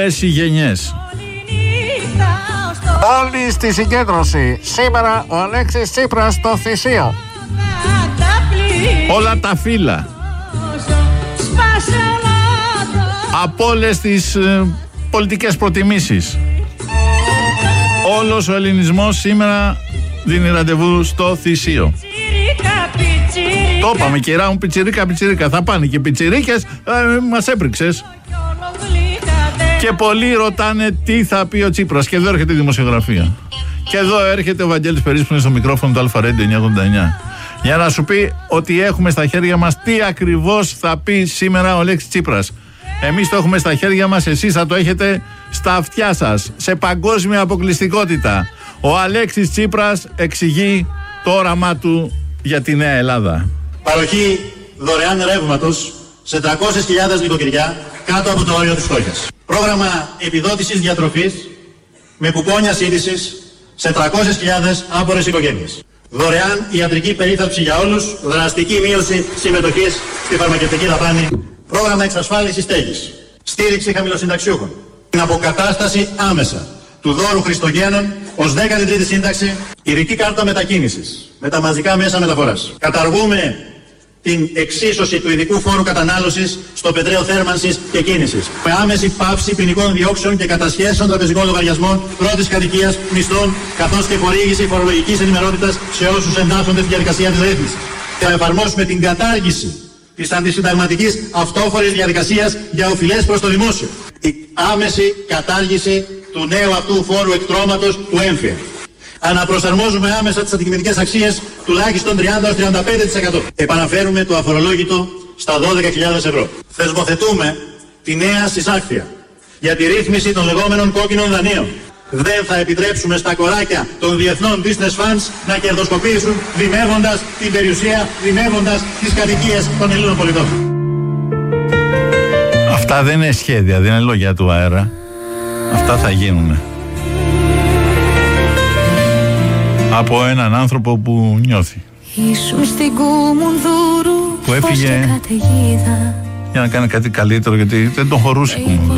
όλες οι γενιές. Όλοι στη συγκέντρωση. Σήμερα ο Αλέξης Τσίπρας στο Θησίο. Όλα τα φύλλα. Από όλες τις πολιτικές προτιμήσεις. Όλος ο ελληνισμός σήμερα δίνει ραντεβού στο Θησίο. Το είπαμε, κυρά μου, πιτσιρίκα. Θα πάνε και πιτσιρίκες, μας έπριξες. Και πολλοί ρωτάνε τι θα πει ο Τσίπρας. Και εδώ έρχεται η δημοσιογραφία. Και εδώ έρχεται ο Βαγγέλης Περίς που είναι στο μικρόφωνο του Αλφα Radio 989. Για να σου πει ότι έχουμε στα χέρια μας τι ακριβώς θα πει σήμερα ο Αλέξης Τσίπρας. Εμείς το έχουμε στα χέρια μας, εσείς θα το έχετε στα αυτιά σας. Σε παγκόσμια αποκλειστικότητα. Ο Αλέξης Τσίπρας εξηγεί το όραμά του για τη Νέα Ελλάδα. Παροχή δωρεάν ρεύματος σε 300.000 νοικοκυριά κάτω από το όριο της φτώχειας. Πρόγραμμα επιδότησης διατροφής με κουπόνια σύντησης σε 300.000 άπορες οικογένειες. Δωρεάν ιατρική περίθαλψη για όλους, δραστική μείωση συμμετοχής στη φαρμακευτική δαπάνη. Πρόγραμμα εξασφάλισης στέγης. Στήριξη χαμηλοσυνταξιούχων. Την αποκατάσταση άμεσα του δώρου Χριστουγέννων ως 13η σύνταξη. Ειδική κάρτα μετακίνησης με τα μαζικά μέσα μεταφοράς. Καταργούμε την εξίσωση του ειδικού φόρου κατανάλωσης στο πετρέλαιο θέρμανσης και κίνησης. Με άμεση πάυση ποινικών διώξεων και κατασχέσεων τραπεζικών λογαριασμών πρώτης κατοικίας, μισθών, καθώς και χορήγηση φορολογικής ενημερότητας σε όσους εντάσσονται στη διαδικασία της ρύθμισης. Θα εφαρμόσουμε την κατάργηση της αντισυνταγματικής αυτόφορης διαδικασίας για οφειλές προς το δημόσιο. Η άμεση κατάργηση του νέου αυτού φόρου εκτρώματος του έμφυα. Αναπροσαρμόζουμε άμεσα τις αντικειμενικές αξίες τουλάχιστον 30-35%. Επαναφέρουμε το αφορολόγητο στα 12.000 ευρώ. Θεσμοθετούμε τη νέα συσάκθεια για τη ρύθμιση των λεγόμενων κόκκινων δανείων. Δεν θα επιτρέψουμε στα κοράκια των διεθνών business funds να κερδοσκοπήσουν δημεύοντας την περιουσία, δημεύοντας τις κατοικίες των Ελλήνων πολιτών. Αυτά δεν είναι σχέδια, δεν είναι λόγια του αέρα. Αυτά θα γίνουν. Από έναν άνθρωπο που νιώθει. Που έφυγε για να κάνει κάτι καλύτερο, γιατί δεν τον χωρούσε.